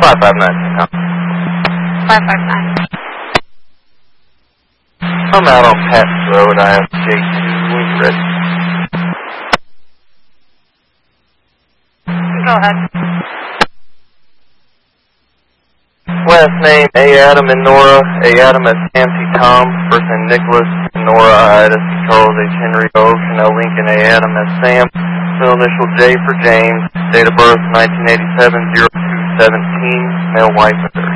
559. 559. I'm out on Patton Road. I have J2 when you're ready. Go ahead. Last name, A. Adam and Nora. A. Adam as Sam T. Tom. First name, Nicholas. Nora, I. S. Charles H. Henry. Ocean L. Lincoln. A. Adam as Sam. Middle initial J for James. Date of birth, 1987, 0217. Male, white, Mr.